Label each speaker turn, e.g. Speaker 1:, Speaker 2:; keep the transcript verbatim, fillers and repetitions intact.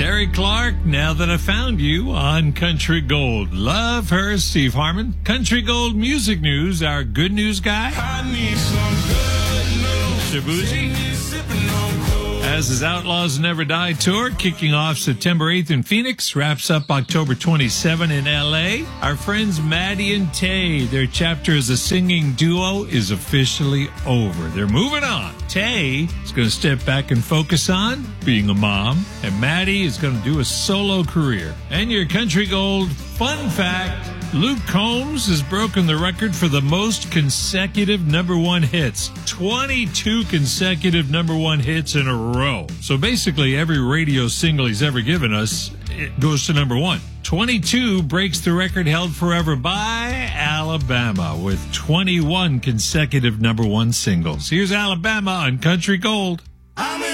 Speaker 1: Terry Clark, Now That I Found You on Country Gold. Love her, Steve Harmon. Country Gold Music News, our good news guy.
Speaker 2: I need some good news.
Speaker 1: Shabuzi.
Speaker 2: Sipping on cold.
Speaker 1: As his Outlaws Never Die tour, kicking off September eighth in Phoenix, wraps up October twenty-seventh in L A. Our friends Maddie and Tay, their chapter as a singing duo is officially over. They're moving on. Tay is going to step back and focus on being a mom, and Maddie is going to do a solo career. And your Country Gold fun fact, Luke Combs has broken the record for the most consecutive number one hits. twenty-two consecutive number one hits in a row. So basically every radio single he's ever given us, it goes to number one. twenty-two breaks the record held forever by Alabama with twenty-one consecutive number one singles. Here's Alabama on Country Gold.
Speaker 2: I'm in